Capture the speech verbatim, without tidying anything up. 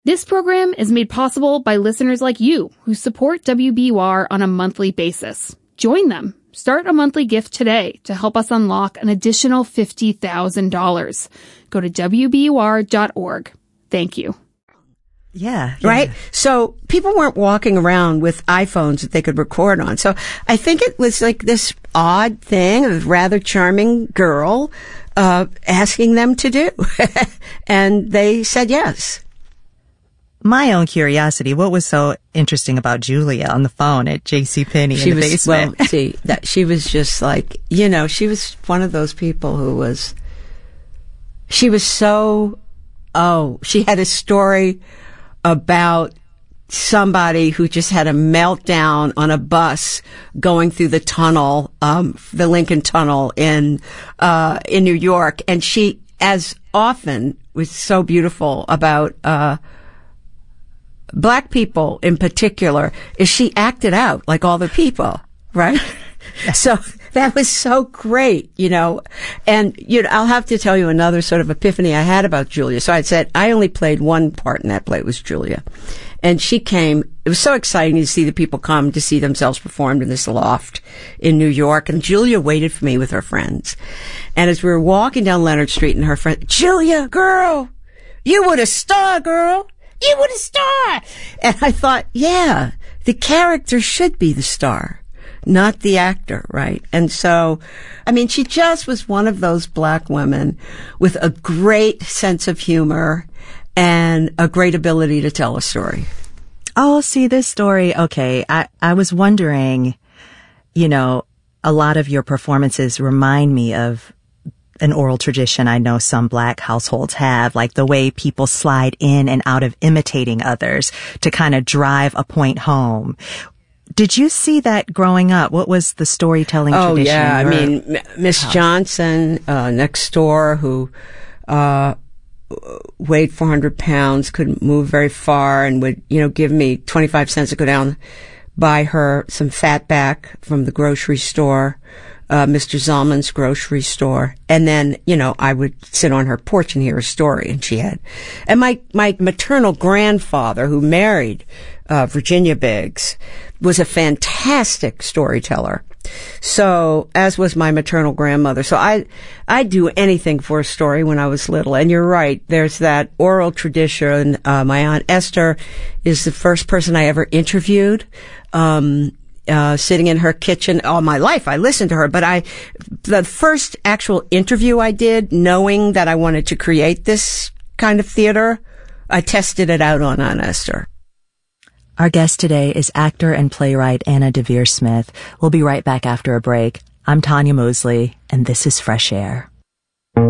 This program is made possible by listeners like you who support W B U R on a monthly basis. Join them. Start a monthly gift today to help us unlock an additional fifty thousand dollars. Go to W B U R dot org. Thank you. Yeah, yeah. Right? So people weren't walking around with iPhones that they could record on. So I think it was like this odd thing of a rather charming girl uh asking them to do. And they said yes. My own curiosity, what was so interesting about Julia on the phone at JCPenney she in the was, basement? Well, see, that she was just like, you know, she was one of those people who was, she was so, oh, she had a story about somebody who just had a meltdown on a bus going through the tunnel, um, the Lincoln Tunnel in, uh, in New York. And she, as often, was so beautiful about, uh, Black people in particular, is she acted out like all the people, right? So that was so great, you know. And, you know, I'll have to tell you another sort of epiphany I had about Julia. So I said, I only played one part in that play. It was Julia. And she came, it was so exciting to see the people come to see themselves performed in this loft in New York. And Julia waited for me with her friends. And as we were walking down Leonard Street and her friend, Julia, girl, you were the star, girl. You were the star. And I thought, yeah, the character should be the star, not the actor, right? And so, I mean, she just was one of those Black women with a great sense of humor and a great ability to tell a story. Oh, see, this story, okay, I, I was wondering, you know, a lot of your performances remind me of an oral tradition I know some Black households have, like the way people slide in and out of imitating others to kind of drive a point home. Did you see that growing up? What was the storytelling oh, tradition? Oh, yeah. I mean, Miss house? Johnson, uh, next door, who, uh, weighed four hundred pounds, couldn't move very far, and would, you know, give me twenty-five cents to go down, buy her some fatback from the grocery store. Uh, Mister Zalman's grocery store. And then, you know, I would sit on her porch and hear a story. And she had, and my, my maternal grandfather, who married, uh, Virginia Biggs, was a fantastic storyteller. So, as was my maternal grandmother. So I, I'd do anything for a story when I was little. And you're right. There's that oral tradition. Uh, my Aunt Esther is the first person I ever interviewed. Um, Uh, sitting in her kitchen all my life. I listened to her, but I, the first actual interview I did, knowing that I wanted to create this kind of theater, I tested it out on Aunt Esther. Our guest today is actor and playwright Anna Deavere Smith. We'll be right back after a break. I'm Tanya Mosley, and this is Fresh Air.